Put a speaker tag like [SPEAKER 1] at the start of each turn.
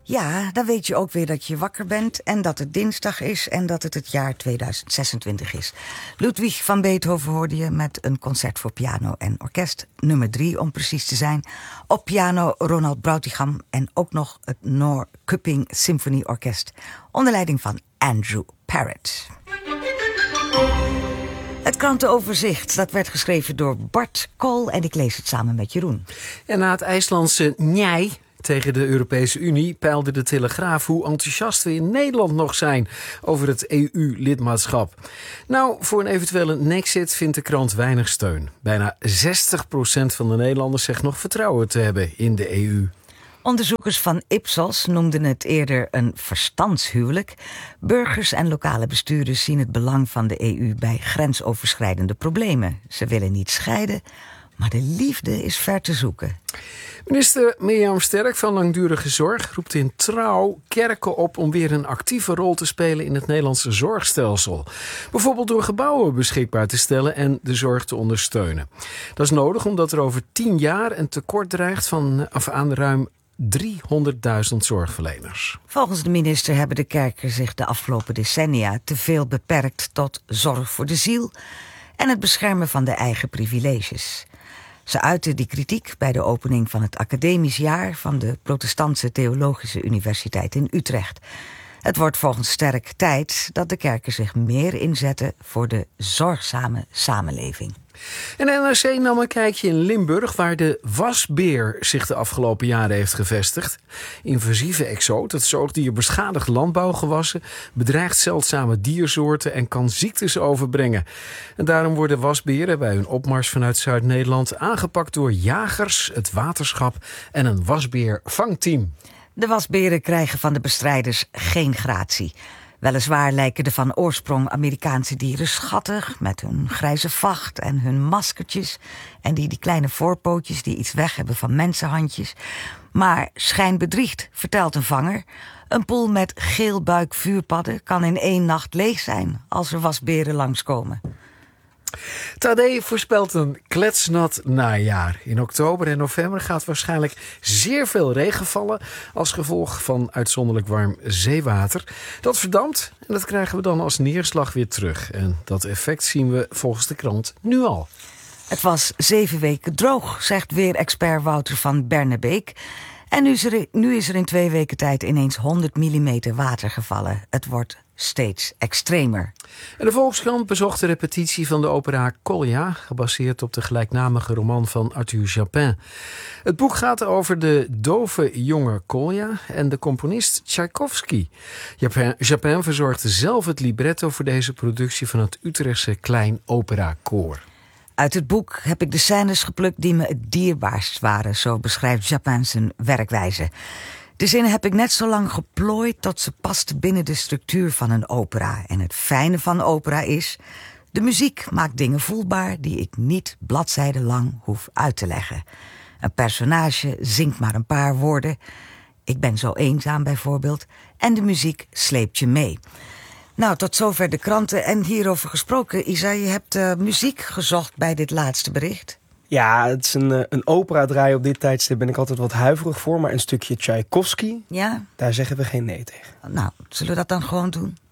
[SPEAKER 1] Ja, dan weet je ook weer dat je wakker bent en dat het dinsdag is en dat het jaar 2026 is. Ludwig van Beethoven hoorde je met een concert voor piano en orkest, nummer 3 om precies te zijn. Op piano Ronald Brautigam en ook nog het Noor-Kupping Symphony Orkest onder leiding van Andrew Parrott. Het krantenoverzicht, dat werd geschreven door Bart Kool en ik lees het samen met Jeroen.
[SPEAKER 2] En na het IJslandse njai tegen de Europese Unie peilde de Telegraaf hoe enthousiast we in Nederland nog zijn over het EU-lidmaatschap. Nou, voor een eventuele Nexit vindt de krant weinig steun. Bijna 60% van de Nederlanders zegt nog vertrouwen te hebben in de EU.
[SPEAKER 1] Onderzoekers van Ipsos noemden het eerder een verstandshuwelijk. Burgers en lokale bestuurders zien het belang van de EU bij grensoverschrijdende problemen. Ze willen niet scheiden, maar de liefde is ver te zoeken.
[SPEAKER 2] Minister Mirjam Sterk van Langdurige Zorg roept in Trouw kerken op om weer een actieve rol te spelen in het Nederlandse zorgstelsel. Bijvoorbeeld door gebouwen beschikbaar te stellen en de zorg te ondersteunen. Dat is nodig omdat er over 10 jaar een tekort dreigt aan ruim 300.000 zorgverleners.
[SPEAKER 1] Volgens de minister hebben de kerken zich de afgelopen decennia te veel beperkt tot zorg voor de ziel en het beschermen van de eigen privileges. Ze uitten die kritiek bij de opening van het academisch jaar van de Protestantse Theologische Universiteit in Utrecht. Het wordt volgens Sterk tijd dat de kerken zich meer inzetten voor de zorgzame samenleving.
[SPEAKER 2] En de NRC nam een kijkje in Limburg, waar de wasbeer zich de afgelopen jaren heeft gevestigd. Invasieve exoot, het zoogdier beschadigt landbouwgewassen, bedreigt zeldzame diersoorten en kan ziektes overbrengen. En daarom worden wasberen bij hun opmars vanuit Zuid-Nederland aangepakt door jagers, het waterschap en een wasbeervangteam.
[SPEAKER 1] De wasberen krijgen van de bestrijders geen gratie. Weliswaar lijken de van oorsprong Amerikaanse dieren schattig, met hun grijze vacht en hun maskertjes en die kleine voorpootjes die iets weg hebben van mensenhandjes. Maar schijn bedriegt, vertelt een vanger. Een poel met geelbuik vuurpadden kan in 1 nacht leeg zijn als er wasberen langskomen.
[SPEAKER 2] Tadé voorspelt een kletsnat najaar. In oktober en november gaat waarschijnlijk zeer veel regen vallen als gevolg van uitzonderlijk warm zeewater. Dat verdampt en dat krijgen we dan als neerslag weer terug. En dat effect zien we volgens de krant nu al.
[SPEAKER 1] Het was 7 weken droog, zegt weerexpert Wouter van Bernebeek. En nu is er in 2 weken tijd ineens 100 mm water gevallen. Het wordt steeds extremer.
[SPEAKER 2] En de Volkskrant bezocht de repetitie van de opera Kolja, gebaseerd op de gelijknamige roman van Arthur Japin. Het boek gaat over de dove jonge Kolja en de componist Tchaikovsky. Japin verzorgde zelf het libretto voor deze productie van het Utrechtse Klein Opera Koor.
[SPEAKER 1] Uit het boek heb ik de scènes geplukt die me het dierbaarst waren, zo beschrijft Japin zijn werkwijze. De zinnen heb ik net zo lang geplooid tot ze pasten binnen de structuur van een opera. En het fijne van opera is, de muziek maakt dingen voelbaar die ik niet bladzijdenlang hoef uit te leggen. Een personage zingt maar een paar woorden. Ik ben zo eenzaam bijvoorbeeld. En de muziek sleept je mee. Nou, tot zover de kranten. En hierover gesproken, Isa, je hebt muziek gezocht bij dit laatste bericht.
[SPEAKER 3] Ja, het is een opera draaien op dit tijdstip ben ik altijd wat huiverig voor. Maar een stukje Tchaikovsky,
[SPEAKER 1] Ja?
[SPEAKER 3] daar zeggen we geen nee tegen.
[SPEAKER 1] Nou, zullen we dat dan gewoon doen?